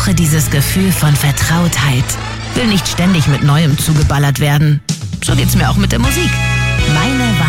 brauche dieses Gefühl von Vertrautheit. Will nicht ständig mit Neuem zugeballert werden. So geht's mir auch mit der Musik. Meine